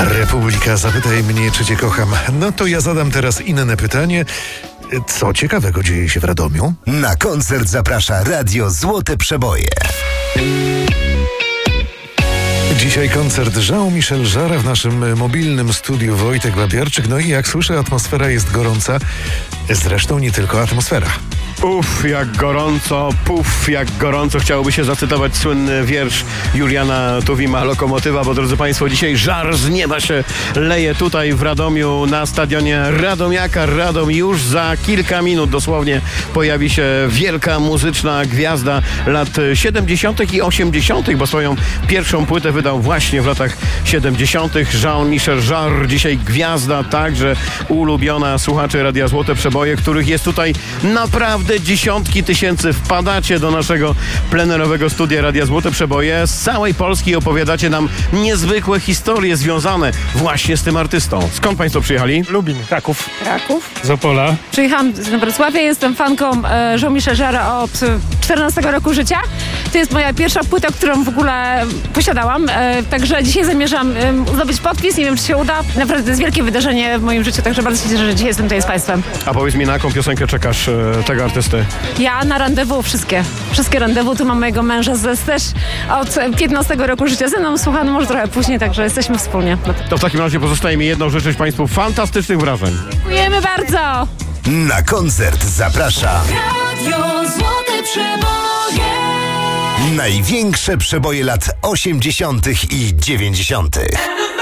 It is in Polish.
Republika, zapytaj mnie, czy cię kocham. No to ja zadam teraz inne pytanie. Co ciekawego dzieje się w Radomiu? Na koncert zaprasza Radio Złote Przeboje. Dzisiaj koncert Jean-Michel Jarre w naszym mobilnym studiu Wojtek Babiarczyk. No i jak słyszę, atmosfera jest gorąca. Zresztą nie tylko atmosfera. Uff, jak gorąco, puf, jak gorąco. Chciałoby się zacytować słynny wiersz Juliana Tuwima, Lokomotywa, bo drodzy Państwo, dzisiaj żar z nieba się leje tutaj w Radomiu na stadionie Radomiaka. Radom już za kilka minut dosłownie pojawi się wielka muzyczna gwiazda lat 70. i 80., bo swoją pierwszą płytę wydał właśnie w latach 70. Jean-Michel Jarre, dzisiaj gwiazda, także ulubiona słuchaczy Radia Złote Przeboje, których jest tutaj naprawdę dziesiątki tysięcy. Wpadacie do naszego plenerowego studia Radia Złote Przeboje. Z całej Polski opowiadacie nam niezwykłe historie związane właśnie z tym artystą. Skąd Państwo przyjechali? Lubin, Kraków, Z Opola. Przyjechałam z Wrocławia, jestem fanką Jean-Michel Jarre od 14 roku życia. To jest moja pierwsza płyta, którą w ogóle posiadałam, także dzisiaj zamierzam zdobyć podpis. Nie wiem, czy się uda. Naprawdę to jest wielkie wydarzenie w moim życiu, także bardzo się cieszę, że dzisiaj jestem tutaj z Państwem. A powiedz mi, na jaką piosenkę czekasz tego artysty? Ja na rendezvous wszystkie rendezvous. Tu mam mojego męża też od 15 roku życia ze mną, słucha, no może trochę później, także jesteśmy wspólnie. To w takim razie pozostaje mi jedno, życzyć Państwu fantastycznych wrażeń. Dziękujemy bardzo! Na koncert zaprasza Radio Złote Przeboje. największe przeboje lat 80. i 90.